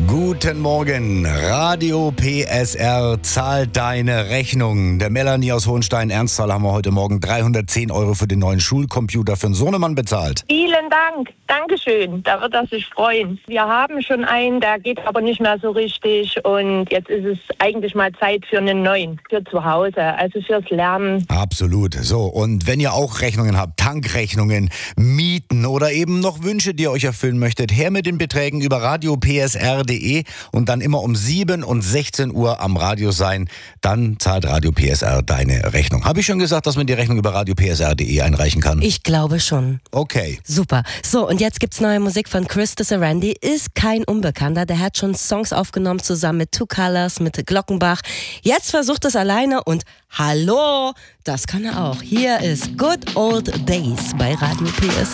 Guten Morgen, Radio PSR zahlt deine Rechnung. Der Melanie aus Hohenstein-Ernsthal haben wir heute Morgen 310 € für den neuen Schulcomputer für den Sohnemann bezahlt. Vielen Dank, Dankeschön, da wird er sich freuen. Wir haben schon einen, der geht aber nicht mehr so richtig und jetzt ist es eigentlich mal Zeit für einen neuen, für zu Hause, also fürs Lernen. Absolut, so, und wenn ihr auch Rechnungen habt, Tankrechnungen, Mieten oder eben noch Wünsche, die ihr euch erfüllen möchtet, her mit den Beträgen über radiopsr.de und dann immer um 7 und 16 Uhr am Radio sein. Dann zahlt Radio PSR deine Rechnung. Habe ich schon gesagt, dass man die Rechnung über radiopsr.de einreichen kann? Ich glaube schon. Okay. Super. So, und jetzt gibt's neue Musik von Chris Randy. Ist kein Unbekannter. Der hat schon Songs aufgenommen zusammen mit Two Colors, mit Glockenbach. Jetzt versucht es alleine und hallo, das kann er auch. Hier ist Good Old Days bei Radio PSR.